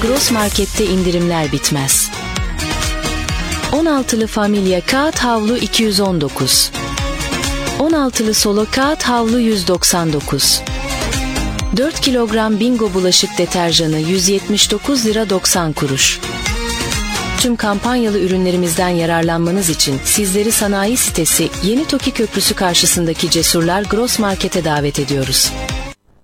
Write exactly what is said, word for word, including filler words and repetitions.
Gross Market'te indirimler bitmez. on altılı Familya kağıt havlu iki yüz on dokuz. on altılı Solo kağıt havlu yüz doksan dokuz. dört kilogram Bingo bulaşık deterjanı yüz yetmiş dokuz lira doksan kuruş. Tüm kampanyalı ürünlerimizden yararlanmanız için sizleri sanayi sitesi Yeni Toki Köprüsü karşısındaki Cesurlar Gross Market'e davet ediyoruz.